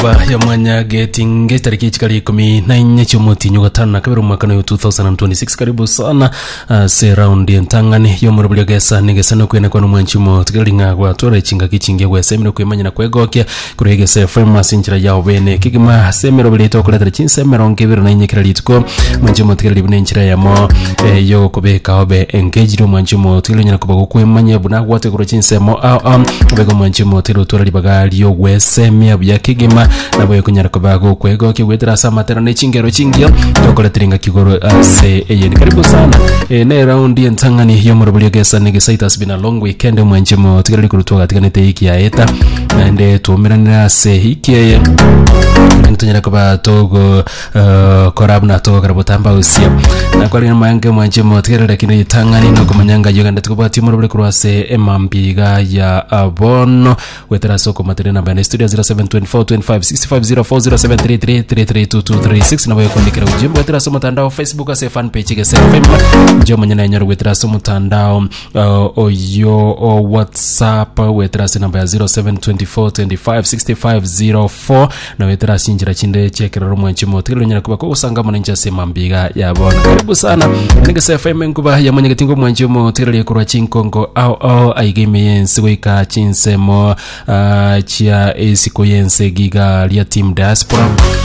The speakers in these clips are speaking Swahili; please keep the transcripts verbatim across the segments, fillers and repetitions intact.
ya mwanya getting tariki chikali kumi na nne chumuti nyugatana na kabiru mwaka na two thousand twenty-six. Karibu sana uh, se round ya ntangani yo murabuli gesa nigesana kwene kwa numwanchimo tigalinga kwa tore chinga kichingia kwa semino kwemanya na kwegokia kurege se famous injira ya bene kigima semiro bilito kuleta chinse meronge biru na nyekira litko mwanchimo tigali bune injira ya mo eh, yo kubeka obe engage mwanchimo tigalinga kuba kwemanya buna kwate kuro chinse mo au am kubeka mwanchimo tiro tora libagali yo wesemia bya kigima nabo kunyara kubago kwego kiwetera samatera ne chingero chingio tokole tringa kigoro ase eyen. Karibu sana e, ne round ya ntangani yo murabuli gesa nigesaita has been a long weekend mwanchimo tigali kurutoga tiganete hiki ya eta ende tuomeranira se hiki ya ntonyera kuba togo uh, korabna togo karabotamba usia na kwali na mange mwanchimo tigali kino tangani no kumanyanga yoganda tukubati murabuli kurwase emambiga ya abono wetera soko materina bane studio zero seven two four two five six five zero four zero seven three three three three two two three six na bayo kondikira ujimbo wetera somo tandao Facebook ase fan page ke selfem njo manyana nyoro wetera somo tandao uh, oyo o WhatsApp wetera se namba ya zero seven two four two five six five zero four na wetera sinjira chinde chekera romwe nchimo tikelo nyana kuba ko usanga mwana nja sema mbiga ya bona. Karibu sana nige se F M nkuba ya mwenye gatingo mwanchimo tikelo yekurwa chinkongo au au aigeme yense weka chinsemo uh, chia esiko yense giga lia team diaspora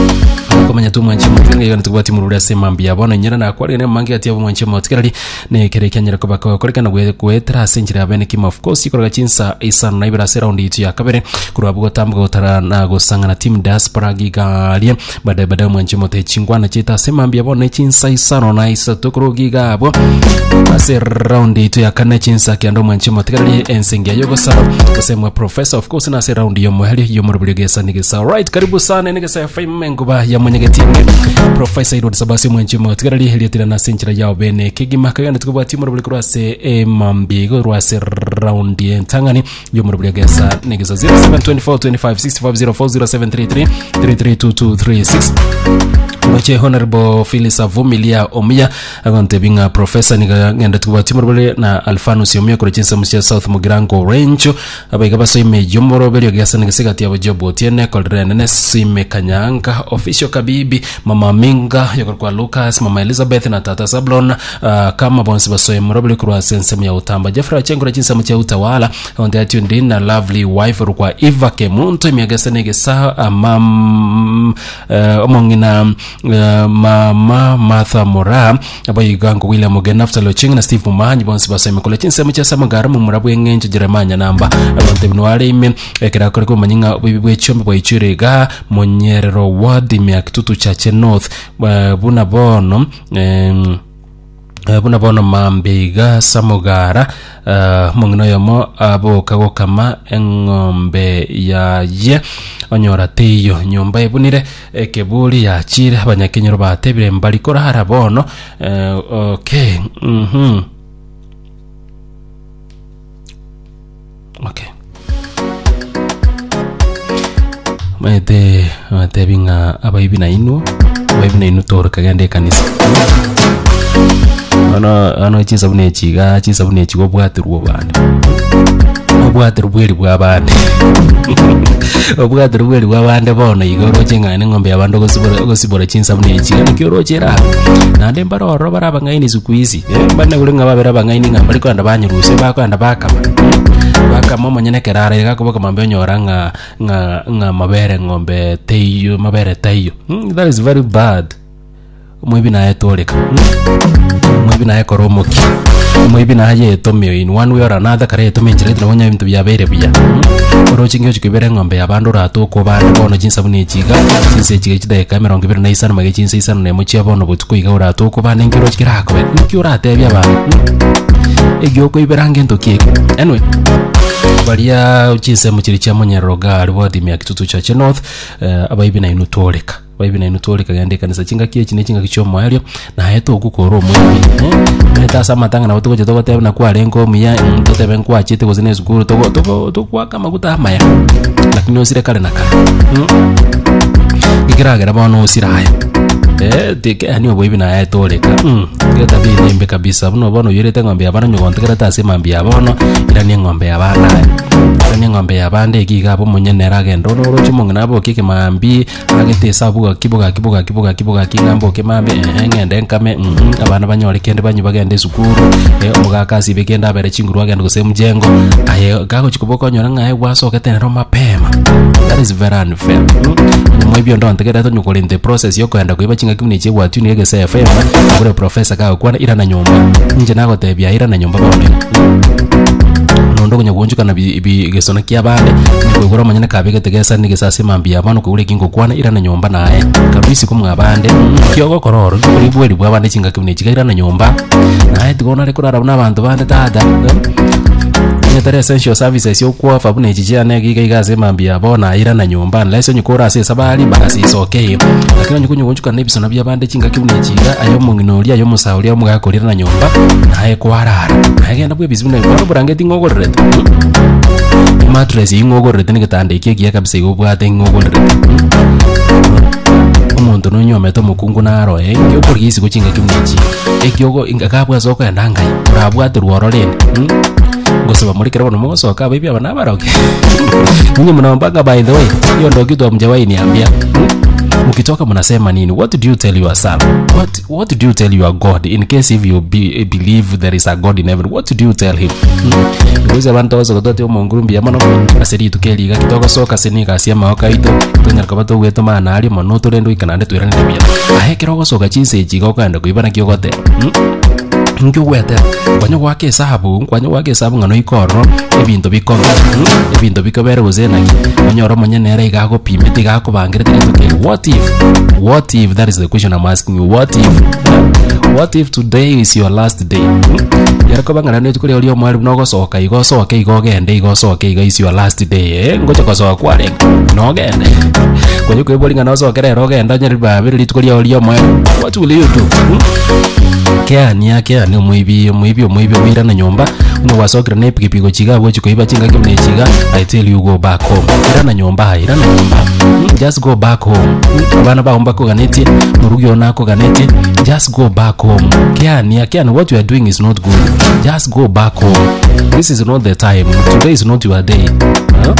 komanya tu mwanchimo twinga yana tukwa timu rulia sema mbia bona nyira na kwali ne mangi ati abo mwanchimo tikali ne kereka nyira kuba ko kolekana gwe kwetra senjira bene kim of course ikoroga chinsa isa na ibira se round itu ya kabere kurwa bugo tamgo tara na go sanga na team diaspora giga lia bada bada mwanchimo te chingwana chita sema mbia bona chinsa isa no na isa tokoro giga abo ase round itu ya kana chinsa kiando mwanchimo tikali ensengia yogo saro kusema professor of course na se round yo mohali yo murabuli gesa nigesa. Right, karibu sana nigesa F M menguba ya mwenye gatinge Professor Edward Sabasi mwanchimo tigarali heliatira na senchira yao bene kigima kagana tukuba timu murabuli kurwase emambigo rwase round ya ntangani yo murabuli gesa nigesa zero seven two four two five six five zero four zero seven three three three three two two three six. Mwache Honorable Phyllis Avumilia Omia agonte binga Professor niga ngenda tukuba timu murabuli na Alfanus Omia kure chinsa msia South Mugirango Range abai gabaso ime yomoro beli gesa nigesa ati abo jobo tiene koldrene nesime kanyanga official kabibi mama Minga yokorwa Lucas mama Elizabeth na tata Sablon uh, kama bonsi basoe murabuli kurwa sensem ya utamba Jeffrey Chengura chinsa mcha utawala onde atundi na lovely wife rukwa Eva Kemuntu imiagesa negesa uh, mam uh, omongina uh, mama Martha Mora abayi gango William Ogena after Loching na Steve Mumanyi bonsi basoe mkula chinsa mcha samagara mumurabu yengenjo Jeremanya namba onde binuwale ime ekera kore kumanyinga ubibwe chombe bwa ichurega Monyerero ward ime kitutu chache north uh, buna bono um, uh, buna bono mambiga samogara uh, mungino yomo abo kago kama engombe ya ye onyora teyo nyomba ebunire ekebuli ya chire abanyakenyero batebire mbali kora harabono uh, okay mhm okay maite mate binga abayibi na inu abayibi na inu toro kagande kanisa ano ano chinsa bune chiga chinsa bune chigo bwatirwo bande obwatirwo bweli bwa bande obwatirwo bweli bwa bande bona igoro chenga ngombe abando gosibora gosibora chinsa bune chiga nikiro chera nande mbaroro baraba ngaini zukuizi eh bande kulenga babera bangaini ngambali kwanda banyuruse bakwanda bakama baka mama nyene kerara gakuba kamambe nyora nga nga nga mabere ngombe teyo mabere tayo hmm, that is very bad. Mwebi na etoleka mwebi na ekoromoki mwebi na haje etomyo in one way or another kare etomyo njire tinonya ibintu byabere bya orochi ngyo kibere ngombe abando rato ko bande bono jinsa bune chiga jinse chiga chideka mirongo ibiri na isano mage jinse isano ne muchi abono butuko iga rato ko bande ngiro chikira ko nkyo rate bya ba egyo ko iberange ntoki anyway balia uchise muchiri cha Monyerero gali wadi mya kitutu cha north uh, abayibi na inutoleka abayibi na inutoleka gande kanisa chinga kiye chine chinga kichomo alio na heto okukoro mwebi eh neta samatanga na utuko jetoka tebe na kwa lengo mya mtote ben kwa chete kozene zukuru toko toko toko kama kutamaya lakini osire kale nakala mm. ikiraga na bono osira haya eh tike ani obo ibina ayetoleka mm keta bi nimbe kabisa buno bono yirete ngombe yabana nyugonte kera tase mambi yabono ira ni ngombe yabana ira ni ngombe yabande giga bo munyenera gendo no ro chumo nabo kike mambi agete sabuga kibuga kibuga kibuga kibuga kingambo ke mambe eh ngende nkame mm abana banyole kende banyu bagende sukuru eh omugaka sibegenda bere chinguru agende gose mjengo aye gago chikuboko nyora ngaye waso ketenero mapema. That is very unfair. Mwebyo ndo antegera to nyukole in the process yoko enda kuiba chinga kimni che watu ni egese F M kure professor ka kwana ira na nyumba nje nako tebya ira na nyumba bone nondo kunya gonjuka na bi gesona kia bande ni kugora manyana kabege tegesa ni gesase mambia bano kure kingo kwana ira na nyumba nae kabisi kumwa bande kyogo kororo kuri bweri bwa bande chinga kimni chiga ira na nyumba nae tugona rekora na bantu bande tada nyetare essential services yo kwa fabune jijia negi giga sema mbia bona ira na nyumba leso nyukora se sabali basi is okay lakini nyukunyu kunjuka nebiso nabya bande chinga kibune chiga ayo munginolia ayo musaulia mugakorira na nyumba nae kwarara agenda bwe bizimune bwo burangeti ngogorete mattress ingogorete ni gitande ikigiye kabisa igobwate ngogorete umuntu no nyometo mukungu naro eh yo kurigisi kuchinga kibune chiga ekyogo ingakabwa zoko yandangai urabwate ruororene ngosaba muri kera bono mugosoka baby abana baroke ninyi mnaombaga by the way hiyo ndio kitu amjawahi niambia mkitoka mnasema nini? What do you tell your son? What what do you tell your God in case if you be, believe there is a God in heaven? What do you tell him? Because abantu bazo gotote omongurumbi yamano aseri tukeliga kitoko soka sinika siama okaito tunya kabato weto mana ali monoto rendo ikanande twirane bya ahe kirogo soka chinse chigo kanda kuibana kyogote ngyo wete kwanyo wake sahabu kwanyo wake sahabu ngano ikoro ebintu bikoga ebintu bikobere uzenaki onyoro monyenere igago pimete gago bangire tuke what if what if that is the question I'm asking you what if what if today is your last day yarako bangana ne tukuri oli omwali no gosoka igosoka igogende igosoka igo is your last day eh ngocha kosoka kware no gende kwanyo kwebolinga no sokere rogenda nyeri babiri tukuri oli omwali what will you do kya nia kya ni muibi muibi muibi wira na nyumba no wasokira ne pikipigo chiga bwo chikoiba chinga kimne chiga I tell you go back home ira na nyumba ira na nyumba just go back home abana ba omba ko ganeti murugyo nako ganeti just go back home kya nia kya what you are doing is not good just go back home this is not the time today is not your day huh?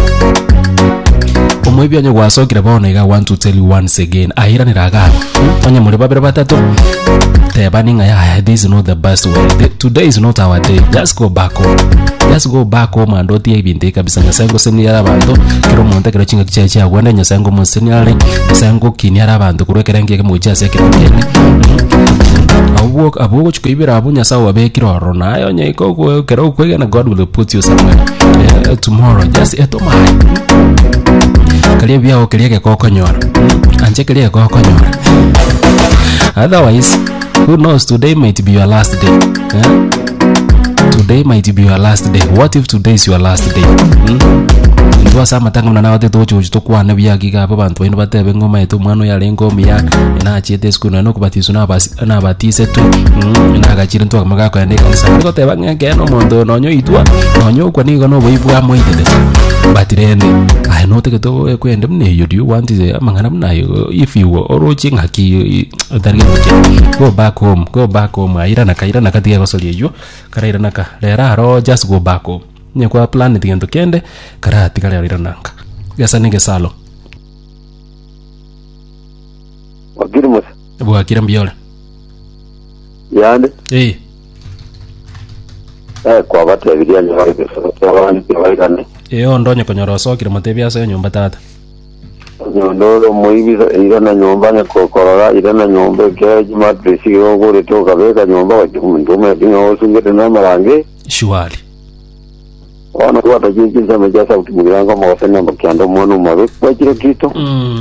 Omwebi onye wasokira baona iga want to tell you once again ahira niraga onye muri babere batatu tebaninga ya this is not the best way the, today is not our day just go back home just go back home and otie binde kabisa nyasango seni yara bantu kiro monte kiro chinga kicheche agwanda nyasango museni yale nyasango kini yara bantu kurekera ngeke mujase kiro kene abuo abuo chikoibira abunya sawa be kiro rona ayo nye iko kero kwega na God will put you somewhere uh, tomorrow just etomai kaliya byao kaliya ke kokonyora anje kaliya kokonyora otherwise who knows today might be your last day yeah? Today might be your last day what if today is your last day hmm? Ndwa sama tanga mna nawe to chuchu to kwana byagi ga abantu bino batebe ngoma yetu mwana yale ngoma ya na chete skuna no kubatizo na basi na batise tu na gachira ntwa maga ko yande kanisa ko teba ngeke no mondo no nyo itwa no nyo kwa ni gono boibwa moitede batirende I know take to kwende mne you do you want is amangana mnayo if you orochi ngaki target go back home go back home aira na kaira na katika kosoli yo karaira naka lera ro just go back home nye kwa plan tigendo kende karati kale alira nanga gasa nige salo wakirimus bwa kirambiola yande eh eh kwa batu ya bidia nyawari kwa wani kwa wani kane eh ondonye konyoroso kire motebia so nyumba tata nyondolo muibiza ira na nyumba nya kokorora ira na nyumba ke jima tresi yo gore to kabeka nyumba wa ndume dinga osungete na marange shwali wana kwa tajiki za mejasa utimulanga mawasena mbakiando mwono mawe kwa chiro kito mm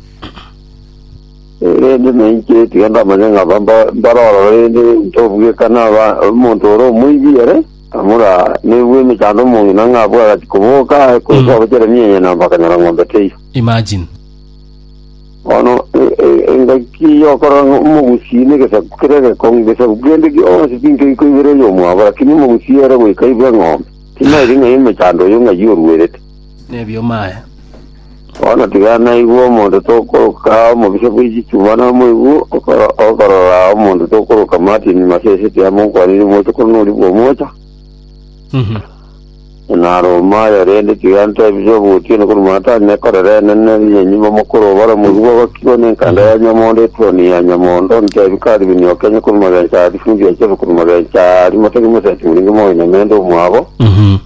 ere ndi menje tiganda manenga bamba barora rende ntobuge kana ba montoro muibi ere amura newe michando mu nanga bwa kuboka ko so bere nyenye na bakanyara ngombe tei imagine ono ngaki yokora mugusine ke sakurege kongesa ugende ki o sipinke ko ibere yo mu abara kini mugusiyere we kai bwa ngombe tina ringa yime chando yo nga yorwerete nebyo maya Wana tigana igwo mondo tokoroka mu bisho bw'igitubana mu igwo okorora omuntu tokoroka Martin Masese tiamo kwa ni moto kono libwo mocha. Mhm. Na Roma ya rende tiganta bisho bw'uti no kurumata ne korera nene nyuma mukoro bara mu igwo bakibone kanda ya nyamonde toni ya nyamondo nte bikari binyokenye kurumaga cha difungi ya cyo kurumaga cha rimotege musati mulingo mo ina mendo mwabo. Mhm.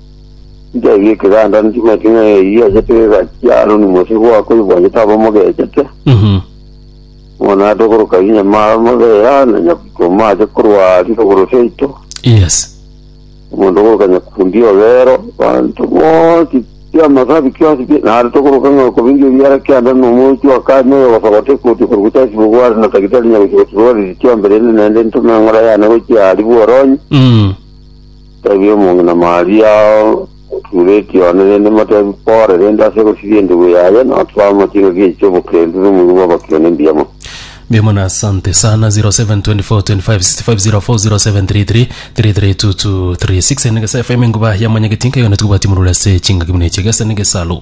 Nje kiganda ndime tinga iya jetega cyaro ni musi wa ko ibonye tabo moge cyete. Mhm. Wana dokoro kayinya mama ya na nyakoma je kurwa dokoro seito. Yes. Mundo ko kanya kundio vero bantu mo ya masabi kyo na dokoro kanya ko bingi biara kyanda no mo cyo akane wa fagote ko to kurguta sibugwa na tagitali nya ko to ri cyo mbere ne nde ntuma ngora ya na ko cyari boronyi. Mhm. Tabio mo na Maria Kureti wanene mata pore renda se ko siriende we aya na twama tinga ge chobo krendu mu baba kyone ndiamo. Bimona asante sana zero seven two four two five six five zero four zero seven three three three three two two three six nige sa F M nguba ya manya gitinka yona tukubati murula se chinga kimne chegasa nige salo.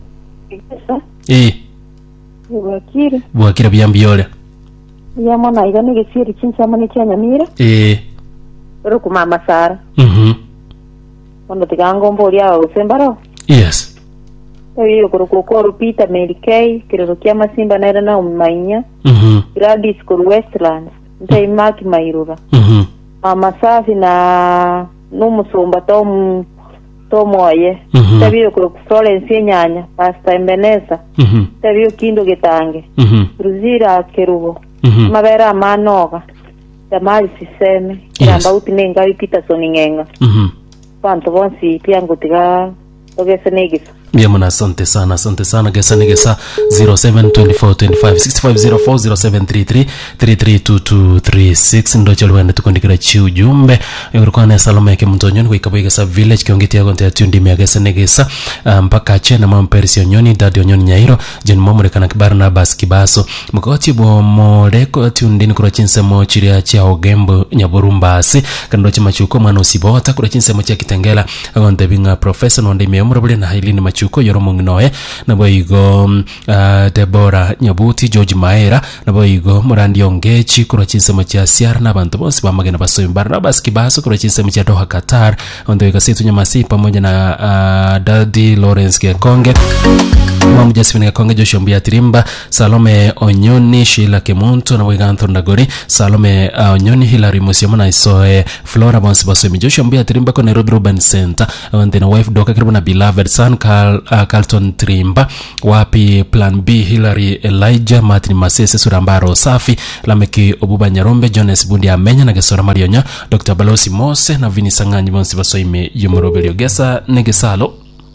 Eh. Wakiri. Wakira byambi yole. Ya mwana ida nige siri chinsa mani chanya mira. Eh. Roku mama Sara. Mhm. Quando ti gango mboli ya usembaro. Yes. Tayo kuruko ko Peter Melikei kiro kiama simba naira na umainya. Mhm. Gradis kur Westlands. Ntai maki mairura. Mhm. Mama safi na numusumba tom tomoye. Mhm. Tayo kuruko Florence nyanya pasta Embeneza. Mhm. Tayo kindo getange. Mhm. Ruzira kerubo. Mhm. Mabera manoga. Tamali siseme. Yes. Namba utinenga Peterson ngenga. Mhm. Panto bonsi pia ngutiga ogese negisa. Bimona asante sana asante sana gesa nige sa zero seven two four two five six five zero four zero seven three three three three two two three six ndo chalwende tukondikira chi ujumbe urukwa na Salome ke mtonyo ni kwa gesa village kiongeti ya konte ya tundi mia gesa nige sa mpaka che na mamperisi onyoni dadi onyoni nyairo jen momore kana Barnabas Kibaso mkoti bo moleko tundi ni kura chinse mo chiria cha ogembo nyaburumbasi kando chima chuko mwana usibota kura chinse mo cha kitengela agonde binga professor nonde miomura bule na hailini machuko yoromongi noe na boigo uh, Deborah Nyabuti George Maera na boigo Murandi Ongechi kura chinse mo cha siara na bantu bonsi bamagena baso Barnabas Kibaso kura chinse mo cha Doha Qatar onde gasitu nyamasi pamoja na uh, Daddy Lawrence Gekonge Mwamu Jasmine Gekonge Joshua Mbia Tirimba Salome Onyoni Sheila Kemuntu na boiga Anthony Nagori Salome uh, Onyoni Hilary Musioma na isoe Flora bonsi baso Joshua Mbia Tirimba kwa Nairobi Urban Center onde na wife doka karibu na beloved son Carl, uh, Carlton Trimba wapi Plan B Hilary Elijah Martin Masese Surambaro Safi Lameki Obuba Nyarombe Jones Bundi Amenya na Gesora Marionya Doctor Balosi Mose na Vini Sanganyi bonsi basoime Yumurobelio Gesa Negesalo.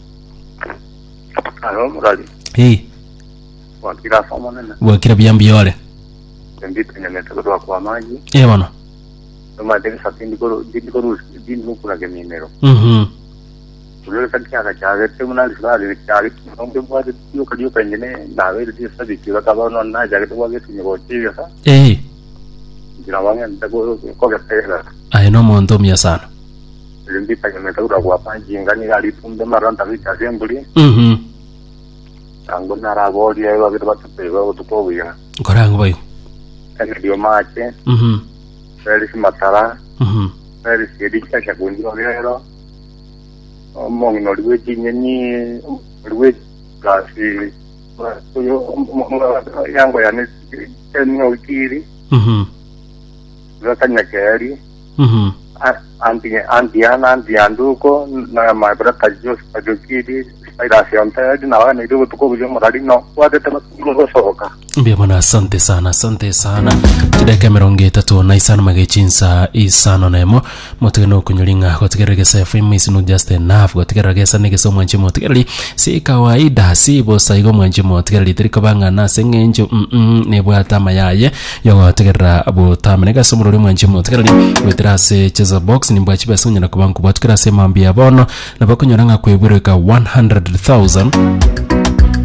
Alo murali. Hey. Wakira somo nena. Wakira byambi yole. Ndito nyameta kwa kwa maji. Eh bana. Noma deni sapindi ko dindi ko dindi nukura ke minero. Mhm. Tulele katika kachaga temuna lisali chali ngombe bwade tiyo kadiyo kanyene nawe ndi sabi kiwa kabano na jaga to wage tinyo chiga sa. Eh. Ndira wange ndako ko gatera. Ai no mondo mia sana. Ndita nyameta kwa kwa ngani gali tumbe maranta vita assembly. Mhm. Tango narabodi ya wage to batupeva utukowiya. Korango bayo. Ndio mache. Mhm. Felix Matara. Mhm. Felix Edika chakundi lero. Mong no liwe jinyeni liwe kasi yo yango yani tenyo ikiri. Mhm. Zakanya keri. Mhm. Anti anti ana anti anduko na my brother Jos Pajukiri inspiración te na wana ndio tuko bjo mradi no wade tama ngo soka. Mbia mana asante sana asante sana tideka meronge tatu na isana magechinsa isano nemo motegeno kunyolinga gotegeragesa F M is not just enough gotegeragesa negeso mwanche motegerli si kawaida si bosa igo mwanche motegerli tirika banga na sengenjo mm ne bwata mayaye yo gotegerra abo tamene gasomuro mwanche motegerli wetrase cheza box ni mbwachi basunya na kubanku batukira sema mbia bono na bakunyoranga kwebwereka one hundred thousand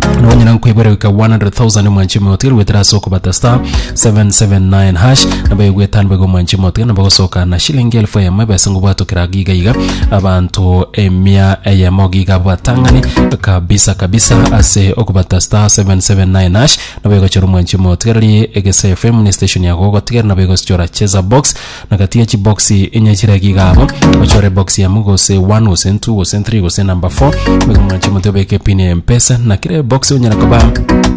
Nawanya nang kuibere wika one hundred thousand mwanchi motir wetera soko bata star seven seven nine hash na bayo wetan bego mwanchi motir na bago soka na shilingi elfu ya mabe sangu bato kira giga iga abantu emia ya mogiga batangani kabisa kabisa ase okubata star seven seven nine hash na bayo choro mwanchi motir li egesa F M ni station ya gogo tiger na bayo chora cheza box na katia chi boxi inya chira giga abo ochore boxi ya mugo se one o sen two o sen three o sen number four bego mwanchi motir beke pini mpesa na kire box unyana koba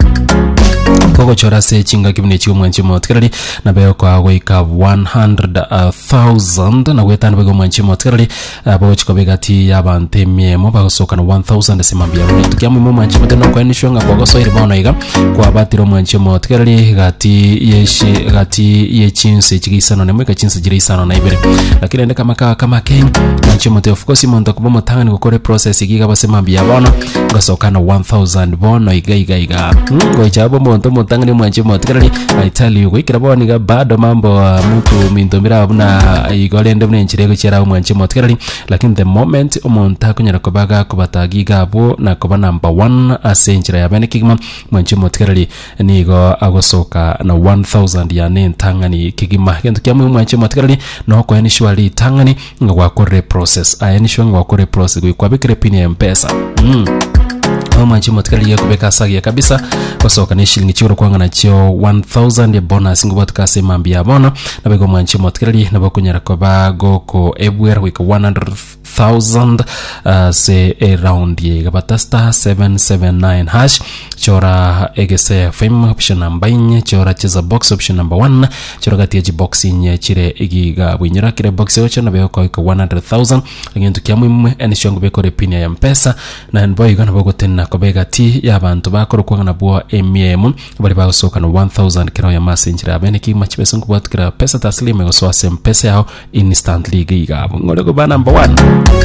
koko chora se chinga kibine chigo mwanchi motkerali na bayo kwa wake up one hundred thousand na wetana bego mwanchi motkerali bago chiko begati yabante miemo bago soka na one thousand simambia wune tukiamu imo mwanchi motkerali kwa nishuanga kwa goso iri baona iga kwa batiro mwanchi motkerali gati yeshi gati ye chinse chigi isano na mweka chinse jiri isano na ibere lakini ende kama kawa kama keng mwanchi mote of course monta kubomo tanga ni kukore process igiga base mambia baona gasoka na one thousand bono iga iga iga ngo ichabo monto motanga ni mwanchi motkerali I tell you wikira boni ga bado mambo uh, mtu mindomira abuna igolende mune nchirego chera mwanchi motkerali lakini the moment umonta kunyara kobaga kubatagiga abo na koba number one asenchira yabene kigma mwanchi motkerali nigo agosoka na one thousand ya ne tangani kigima kento kyamu mwanchi motkerali no ko initially tangani ngwa kore process a initially ngwa kore process kwa bikire pini ya mpesa mm. Mwanchi motkerali ya kubeka sagi ya kabisa kwa soka ni shilingi chiro kwa ngana chio one thousand ya bonus ngubo tukase mambia bona na bego mwanchi motkerali na bako nyara kwa bago ko everywhere wika one hundred thousand uh, se around ye gabata star seven seven nine hash chora egese fame option number inye chora cheza box option number one chora gati ya box inye chire igiga winyira kire box yocho na bego kwa wika one hundred thousand ngento kiamu imwe eni shiongu beko repini ya mpesa na nboy igana bako tena kwa bega ti ya bantu bakoro kwa ngana buwa emiemu bali bako soka na one thousand kira ya masi inchira abene kima chibesu ngubo kira pesa taslime gosoa se mpesa yao instantly giga ngole ko ba number one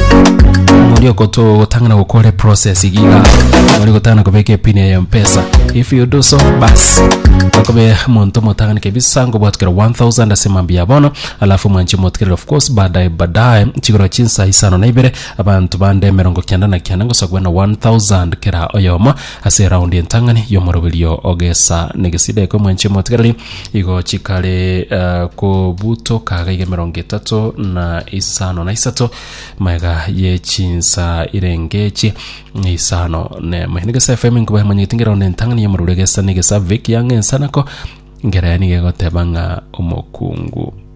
ngolio koto tangana ukore process igiga ngolio kotana kubeke pini ya mpesa if you do so bas kobe monto motangani kebisa ngobo kira one thousand asemambia bono alafu mwanchi motkira of course badai badai chigoro chinsa isano na ibere abantu bande merongo kyanda na kyanda ngosokwe na one thousand kira oyoma ase round entangani yomorobilio ogesa negeside ko mwanchi motkira igo chikale uh, ko buto kagege merongo tatu na isano na isato mega ye chinsa irengechi isano ne mahinigesa F M ngwa manyitingira on entangani yomorobilio gesa negesa viki yange sanako ngera yani gego tebanga umukungu